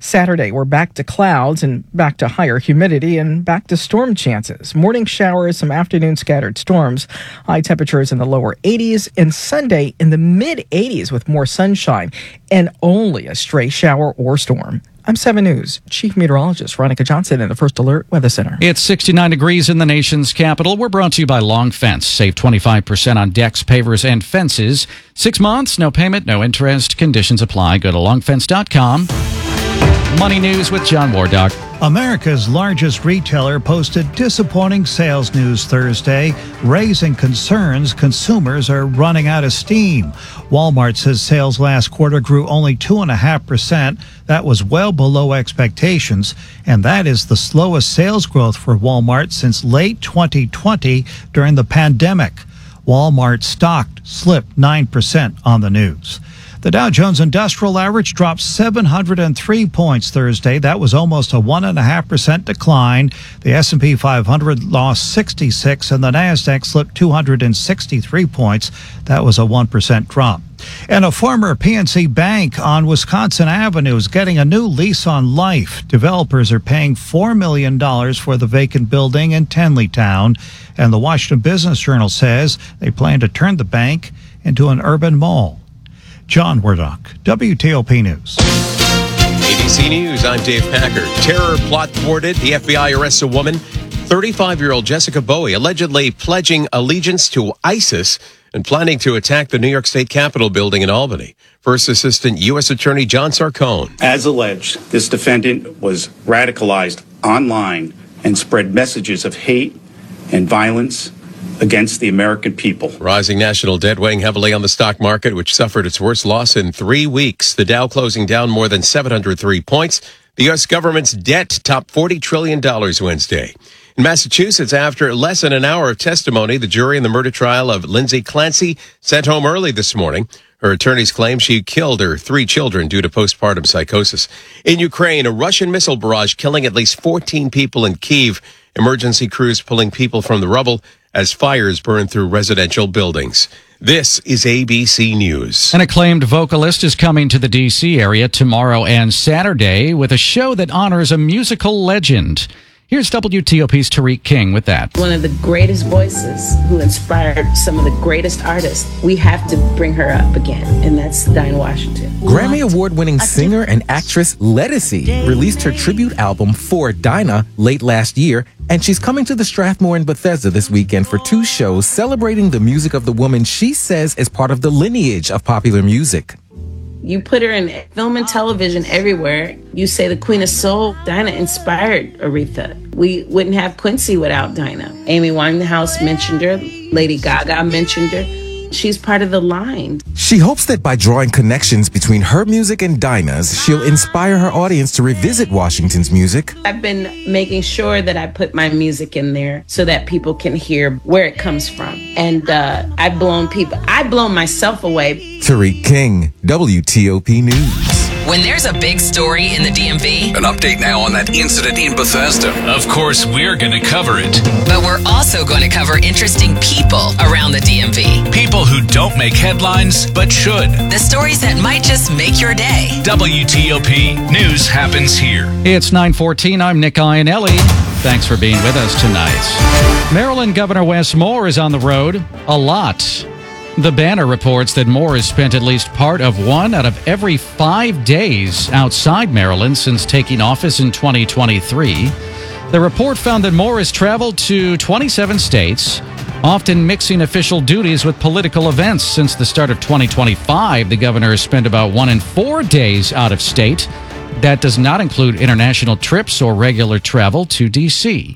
Saturday, we're back to clouds and back to higher humidity and back to storm chances. Morning showers, some afternoon scattered storms. High temperatures in the lower 80s, and Sunday in the mid 80s with more sunshine and only a stray shower or storm. I'm 7 News Chief Meteorologist Veronica Johnson in the First Alert Weather Center. It's 69 degrees in the nation's capital. We're brought to you by Long Fence. Save 25% on decks, pavers, and fences. 6 months, no payment, no interest. Conditions apply. Go to longfence.com. Money News with John Wardock. America's largest retailer posted disappointing sales news Thursday, raising concerns consumers are running out of steam. Walmart says sales last quarter grew only 2.5%. That was well below expectations, and that is the slowest sales growth for Walmart since late 2020 during the pandemic. Walmart stock slipped 9% on the news. The Dow Jones Industrial Average dropped 703 points Thursday. That was almost a 1.5% decline. The S&P 500 lost 66, and the Nasdaq slipped 263 points. That was a 1% drop. And a former PNC bank on Wisconsin Avenue is getting a new lease on life. Developers are paying $4 million for the vacant building in Tenleytown. And the Washington Business Journal says they plan to turn the bank into an urban mall. John Wardock, WTOP News. ABC News, I'm Dave Packer. Terror plot thwarted. The FBI arrests a woman, 35-year-old Jessica Bowie, allegedly pledging allegiance to ISIS and planning to attack the New York State Capitol building in Albany. First Assistant U.S. Attorney John Sarcone. As alleged, this defendant was radicalized online and spread messages of hate and violence against the American people. Rising national debt weighing heavily on the stock market, which suffered its worst loss in 3 weeks. The Dow closing down more than 703 points. The U.S. government's debt topped $40 trillion Wednesday. In Massachusetts, after less than an hour of testimony, the jury in the murder trial of Lindsay Clancy sent home early this morning. Her attorneys claim she killed her 3 children due to postpartum psychosis. In Ukraine, a Russian missile barrage killing at least 14 people in Kyiv. Emergency crews pulling people from the rubble as fires burn through residential buildings. This is ABC News. An acclaimed vocalist is coming to the D.C. area tomorrow and Saturday with a show that honors a musical legend. Here's WTOP's Tariq King with that. One of the greatest voices who inspired some of the greatest artists. We have to bring her up again, and that's Dinah Washington. Grammy Award-winning singer and actress Ledisi released her tribute album For Dinah late last year, and she's coming to the Strathmore in Bethesda this weekend for 2 shows celebrating the music of the woman she says is part of the lineage of popular music. You put her in film and television everywhere. You say the Queen of Soul. Dinah inspired Aretha. We wouldn't have Quincy without Dinah. Amy Winehouse mentioned her. Lady Gaga mentioned her. She's part of the line. She hopes that by drawing connections between her music and Dinah's, she'll inspire her audience to revisit Washington's music. I've been making sure that I put my music in there so that people can hear where it comes from. And I've blown myself away. Tariq King, WTOP News. When there's a big story in the DMV, an update now on that incident in Bethesda. Of course, we're going to cover it. But we're also going to cover interesting people around the DMV. People who don't make headlines, but should. The stories that might just make your day. WTOP News happens here. It's 9:14. I'm Nick Iannelli. Thanks for being with us tonight. Maryland Governor Wes Moore is on the road a lot. The Banner reports that Moore has spent at least part of 1 out of every 5 days outside Maryland since taking office in 2023. The report found that Moore has traveled to 27 states, often mixing official duties with political events. Since the start of 2025, the governor has spent about 1 in 4 days out of state. That does not include international trips or regular travel to D.C.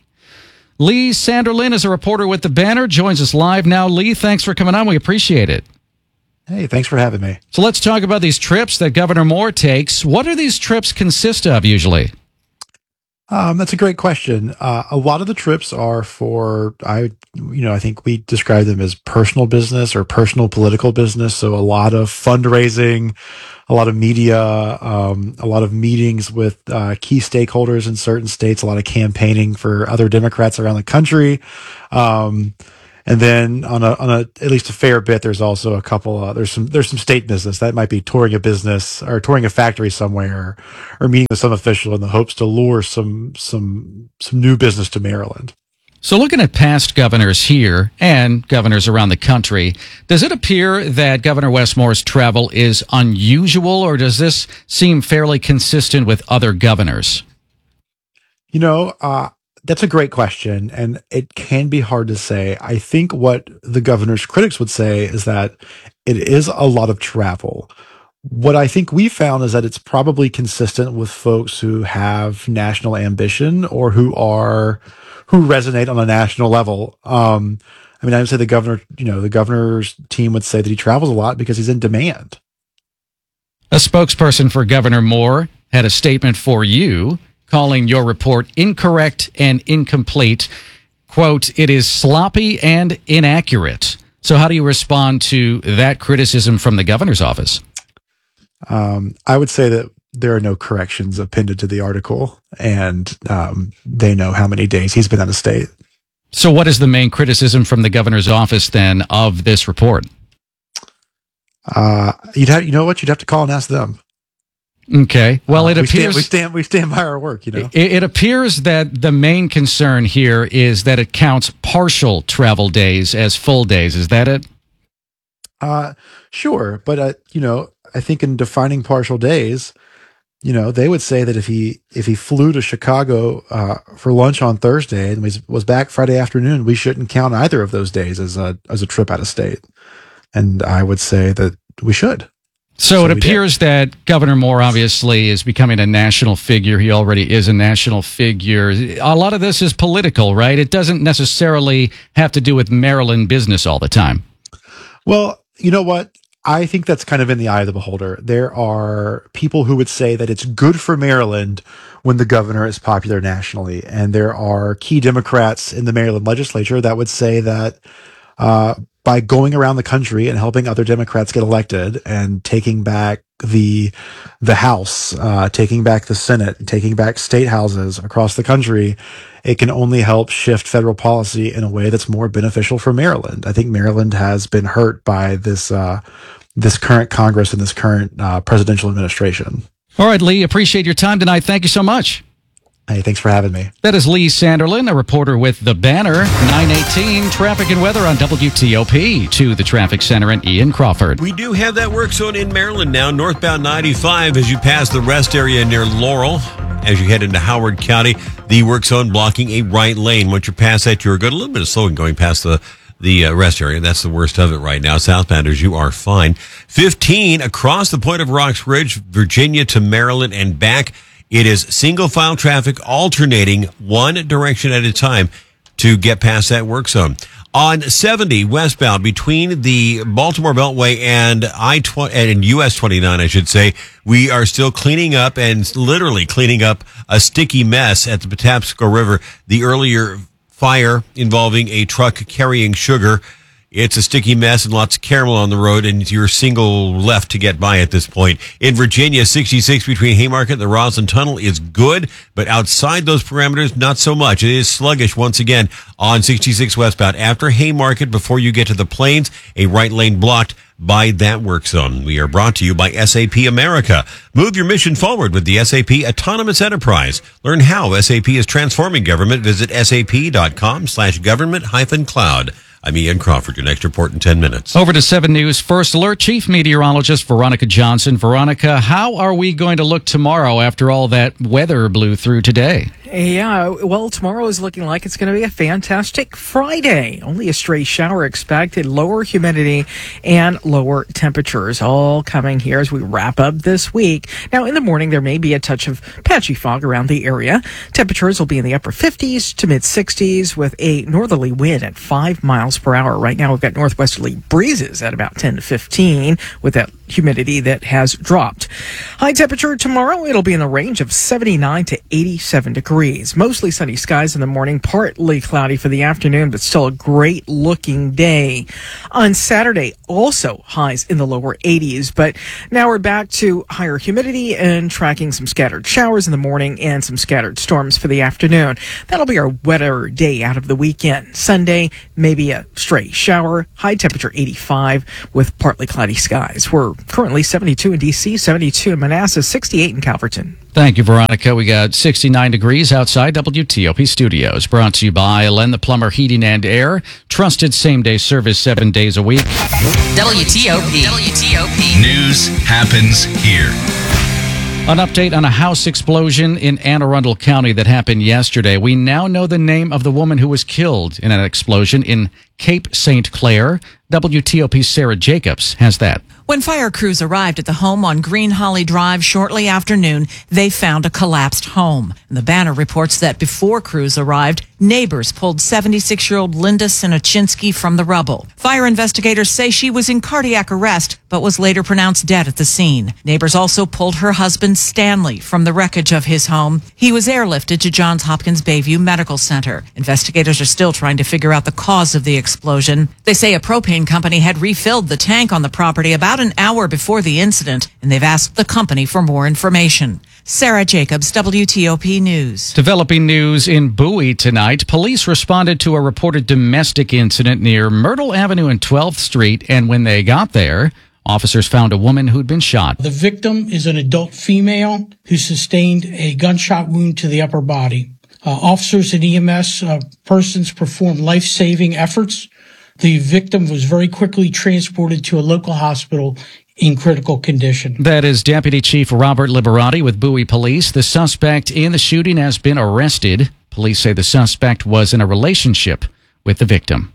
Lee Sanderlin is a reporter with the Banner, joins us live now. Lee, thanks for coming on. We appreciate it. Hey, thanks for having me. So let's talk about these trips that Governor Moore takes. What do these trips consist of usually? That's a great question. A lot of the trips are for, I think we describe them as personal business or personal political business. So a lot of fundraising, a lot of media, a lot of meetings with key stakeholders in certain states, a lot of campaigning for other Democrats around the country. And then on a at least a fair bit, there's also a couple. There's some state business that might be touring a business or touring a factory somewhere, or meeting with some official in the hopes to lure some new business to Maryland. So looking at past governors here and governors around the country, does it appear that Governor Wes Moore's travel is unusual, or does this seem fairly consistent with other governors? That's a great question, and it can be hard to say. I think what the governor's critics would say is that it is a lot of travel. What I think we found is that it's probably consistent with folks who have national ambition or who resonate on a national level. I would say the governor's team would say that he travels a lot because he's in demand. A spokesperson for Governor Moore had a statement for you, calling your report incorrect and incomplete. Quote, "It is sloppy and inaccurate." So how do you respond to that criticism from the governor's office? I would say that there are no corrections appended to the article, and they know how many days he's been out of state. So what is the main criticism from the governor's office then of this report? You'd have to call and ask them. Okay. Well, it appears we stand by our work. It appears that the main concern here is that it counts partial travel days as full days. Is that it? Sure, but I think in defining partial days, they would say that if he flew to Chicago for lunch on Thursday and was back Friday afternoon, we shouldn't count either of those days as a trip out of state. And I would say that we should. So it appears that Governor Moore obviously is becoming a national figure. He already is a national figure. A lot of this is political, right? It doesn't necessarily have to do with Maryland business all the time. Well, you know what? I think that's kind of in the eye of the beholder. There are people who would say that it's good for Maryland when the governor is popular nationally. And there are key Democrats in the Maryland legislature that would say that by going around the country and helping other Democrats get elected and taking back the House, taking back the Senate, taking back state houses across the country, it can only help shift federal policy in a way that's more beneficial for Maryland. I think Maryland has been hurt by this current Congress and this current presidential administration. All right, Lee, appreciate your time tonight. Thank you so much. Hey, thanks for having me. That is Lee Sanderlin, a reporter with The Banner. 9:18, traffic and weather on WTOP. To the traffic center and Ian Crawford. We do have that work zone in Maryland now, northbound 95 as you pass the rest area near Laurel. As you head into Howard County, the work zone blocking a right lane. Once you're past that, you're good. A little bit of slowing going past the rest area. That's the worst of it right now. Southbounders, you are fine. 15 across the Point of Rocks Ridge, Virginia to Maryland and back. It is single file traffic alternating one direction at a time to get past that work zone. On 70 westbound between the Baltimore Beltway and and US 29, I should say, we are still cleaning up and literally cleaning up a sticky mess at the Patapsco River. The earlier fire involving a truck carrying sugar. It's a sticky mess and lots of caramel on the road, and you're single left to get by at this point. In Virginia, 66 between Haymarket and the Roslyn Tunnel is good, but outside those parameters, not so much. It is sluggish once again on 66 westbound. After Haymarket, before you get to the Plains, a right lane blocked by that work zone. We are brought to you by SAP America. Move your mission forward with the SAP Autonomous Enterprise. Learn how SAP is transforming government. Visit sap.com/government-cloud. I'm Ian Crawford. Your next report in 10 minutes. Over to 7 News First Alert, Chief Meteorologist Veronica Johnson. Veronica, how are we going to look tomorrow after all that weather blew through today? Yeah, well, tomorrow is looking like it's going to be a fantastic Friday. Only a stray shower expected, lower humidity and lower temperatures all coming here as we wrap up this week. Now, in the morning, there may be a touch of patchy fog around the area. Temperatures will be in the upper 50s to mid 60s with a northerly wind at 5 miles per hour. Right now, we've got northwesterly breezes at about 10 to 15 with that humidity that has dropped. High temperature tomorrow, it'll be in the range of 79 to 87 degrees. Mostly sunny skies in the morning, partly cloudy for the afternoon, but still a great looking day. On Saturday, also highs in the lower 80s, but now we're back to higher humidity and tracking some scattered showers in the morning and some scattered storms for the afternoon. That'll be our wetter day out of the weekend. Sunday, maybe a stray shower, high temperature 85 with partly cloudy skies. We're currently 72 in D.C., 72 in Manassas, 68 in Calverton. Thank you, Veronica. We got 69 degrees outside WTOP studios. Brought to you by Len the Plumber Heating and Air. Trusted same-day service 7 days a week. WTOP. News happens here. An update on a house explosion in Anne Arundel County that happened yesterday. We now know the name of the woman who was killed in an explosion in Cape St. Clair. WTOP's Sarah Jacobs has that. When fire crews arrived at the home on Green Holly Drive shortly after noon, they found a collapsed home. And the Banner reports that before crews arrived, neighbors pulled 76-year-old Linda Sinochinsky from the rubble. Fire investigators say she was in cardiac arrest, but was later pronounced dead at the scene. Neighbors also pulled her husband, Stanley, from the wreckage of his home. He was airlifted to Johns Hopkins Bayview Medical Center. Investigators are still trying to figure out the cause of the explosion. They say a propane company had refilled the tank on the property about an hour before the incident, and they've asked the company for more information. Sarah Jacobs, WTOP News. Developing news in Bowie tonight. Police responded to a reported domestic incident near Myrtle Avenue and 12th Street, and when they got there, officers found a woman who'd been shot. The victim is an adult female who sustained a gunshot wound to the upper body. Officers and EMS persons performed life-saving efforts. The victim was very quickly transported to a local hospital in critical condition. That is Deputy Chief Robert Liberati with Bowie Police. The suspect in the shooting has been arrested. Police say the suspect was in a relationship with the victim.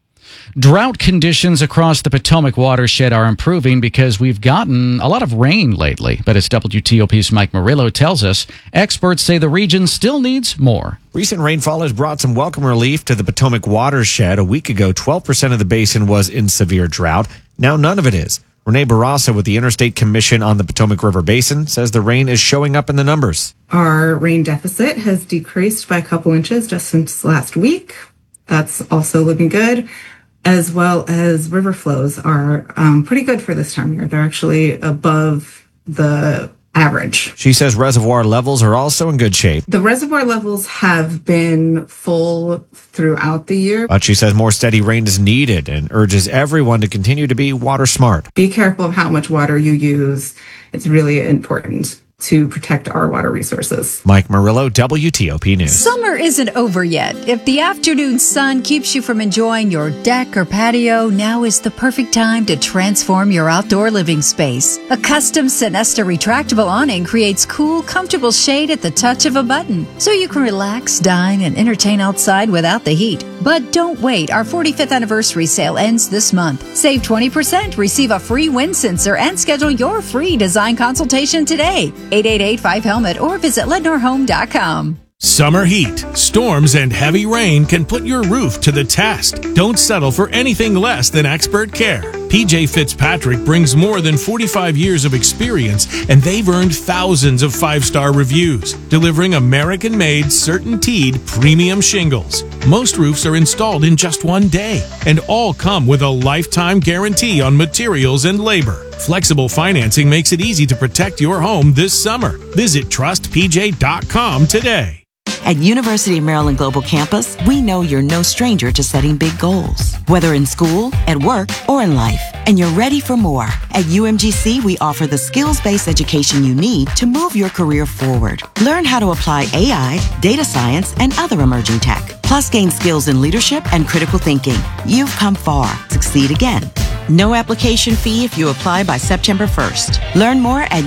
Drought conditions across the Potomac watershed are improving because we've gotten a lot of rain lately. But as WTOP's Mike Murillo tells us, experts say the region still needs more. Recent rainfall has brought some welcome relief to the Potomac watershed. A week ago, 12% of the basin was in severe drought. Now none of it is. Renee Barraza with the Interstate Commission on the Potomac River Basin says the rain is showing up in the numbers. Our rain deficit has decreased by a couple inches just since last week. That's also looking good, as well as river flows are pretty good for this time of year. They're actually above the average. She says reservoir levels are also in good shape. The reservoir levels have been full throughout the year. But she says more steady rain is needed and urges everyone to continue to be water smart. Be careful of how much water you use. It's really important to protect our water resources. Mike Murillo, WTOP News. Summer isn't over yet. If the afternoon sun keeps you from enjoying your deck or patio, now is the perfect time to transform your outdoor living space. A custom Sinesta retractable awning creates cool, comfortable shade at the touch of a button, so you can relax, dine, and entertain outside without the heat. But don't wait. Our 45th anniversary sale ends this month. Save 20%, receive a free wind sensor, and schedule your free design consultation today. 888-5HELMET or visit LednorHome.com. Summer heat, storms, and heavy rain can put your roof to the test. Don't settle for anything less than expert care. PJ Fitzpatrick brings more than 45 years of experience, and they've earned thousands of 5-star reviews, delivering American-made, CertainTeed premium shingles. Most roofs are installed in just one day, and all come with a lifetime guarantee on materials and labor. Flexible financing makes it easy to protect your home this summer. Visit trustpj.com today. At University of Maryland Global Campus, we know you're no stranger to setting big goals, whether in school, at work, or in life, and you're ready for more. At UMGC, we offer the skills-based education you need to move your career forward. Learn how to apply AI, data science, and other emerging tech, plus gain skills in leadership and critical thinking. You've come far. Succeed again. No application fee if you apply by September 1st. Learn more at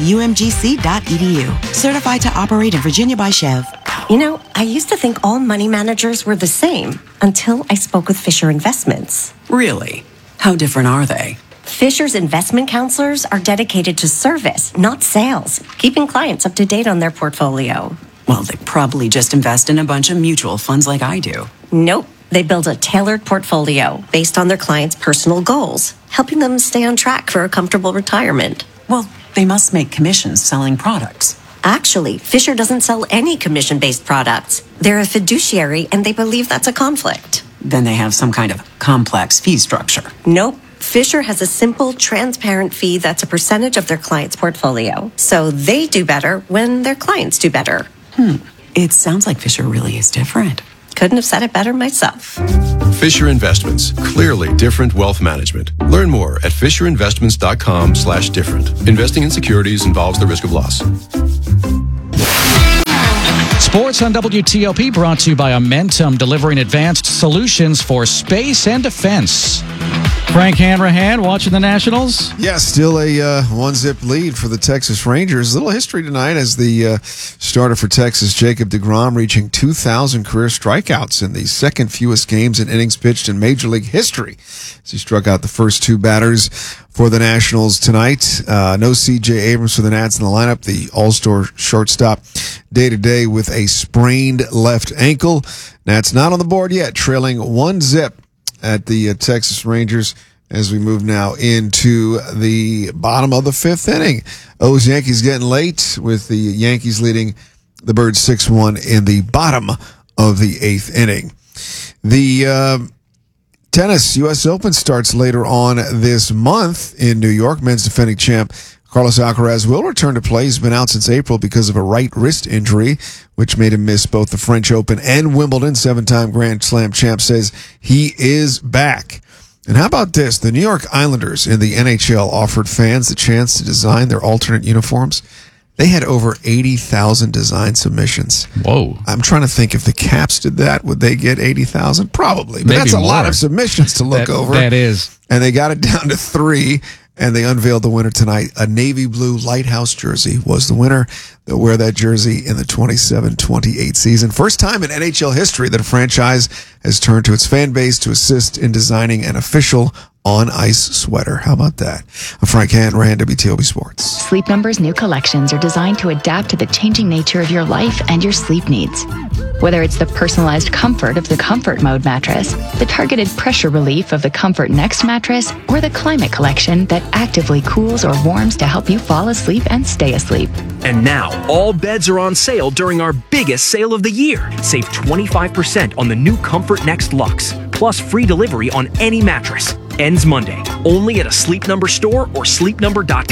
umgc.edu. Certified to operate in Virginia by Chev. You know, I used to think all money managers were the same until I spoke with Fisher Investments. Really? How different are they? Fisher's investment counselors are dedicated to service, not sales, keeping clients up to date on their portfolio. Well, they probably just invest in a bunch of mutual funds like I do. Nope. They build a tailored portfolio based on their clients' personal goals, helping them stay on track for a comfortable retirement. Well, they must make commissions selling products. Actually, Fisher doesn't sell any commission-based products. They're a fiduciary, and they believe that's a conflict. Then they have some kind of complex fee structure. Nope. Fisher has a simple, transparent fee that's a percentage of their client's portfolio. So they do better when their clients do better. It sounds like Fisher really is different. Couldn't have said it better myself. Fisher Investments. Clearly different wealth management. Learn more at fisherinvestments.com/different. Investing in securities involves the risk of loss. Sports on WTOP brought to you by Amentum, delivering advanced solutions for space and defense. Frank Hanrahan watching the Nationals. Yeah, still a 1-zip lead for the Texas Rangers. Little history tonight as the starter for Texas, Jacob deGrom, reaching 2,000 career strikeouts in the second fewest games and innings pitched in Major League history, as he struck out the first two batters for the Nationals tonight. No C.J. Abrams for the Nats in the lineup. The all-star shortstop day-to-day with a sprained left ankle. Nats not on the board yet, trailing 1-zip at the Texas Rangers as we move now into the bottom of the fifth inning. O's Yankees getting late with the Yankees leading the Birds 6-1 in the bottom of the eighth inning. The tennis U.S. Open starts later on this month in New York. Men's defending champ Carlos Alcaraz will return to play. He's been out since April because of a right wrist injury, which made him miss both the French Open and Wimbledon. 7-time Grand Slam champ says he is back. And how about this? The New York Islanders in the NHL offered fans the chance to design their alternate uniforms. They had over 80,000 design submissions. Whoa. I'm trying to think if the Caps did that, would they get 80,000? Probably. But Maybe that's a more. lot of submissions to look over. That is. And they got it down to 3. And they unveiled the winner tonight. A navy blue Lighthouse jersey was the winner. They'll wear that jersey in the 27-28 season. First time in NHL history that a franchise has turned to its fan base to assist in designing an official on-ice sweater. How about that? I'm Frank Hanrahan, WTOP Sports. Sleep Number's new collections are designed to adapt to the changing nature of your life and your sleep needs. Whether it's the personalized comfort of the Comfort Mode mattress, the targeted pressure relief of the Comfort Next mattress, or the Climate Collection that actively cools or warms to help you fall asleep and stay asleep. And now, all beds are on sale during our biggest sale of the year. Save 25% on the new Comfort Next Luxe, plus free delivery on any mattress. Ends Monday, only at a Sleep Number store or sleepnumber.com.